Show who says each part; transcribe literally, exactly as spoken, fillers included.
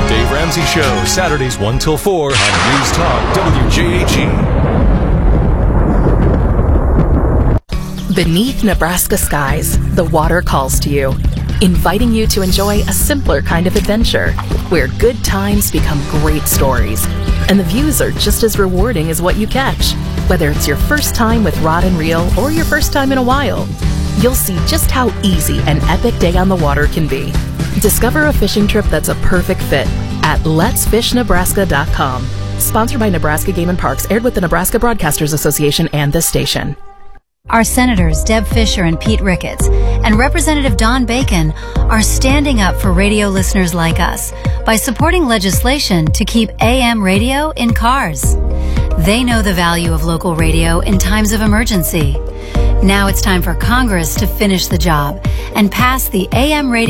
Speaker 1: Dave Ramsey Show, Saturdays one till four on News Talk W J H E.
Speaker 2: Beneath Nebraska skies, the water calls to you, inviting you to enjoy a simpler kind of adventure where good times become great stories, and the views are just as rewarding as what you catch. Whether it's your first time with rod and reel or your first time in a while, you'll see just how easy an epic day on the water can be. Discover a fishing trip that's a perfect fit at lets fish nebraska dot com. Sponsored by Nebraska Game and Parks, aired with the Nebraska Broadcasters Association and this station.
Speaker 3: Our Senators Deb Fischer and Pete Ricketts and Representative Don Bacon are standing up for radio listeners like us by supporting legislation to keep A M radio in cars. They know the value of local radio in times of emergency. Now it's time for Congress to finish the job and pass the A M radio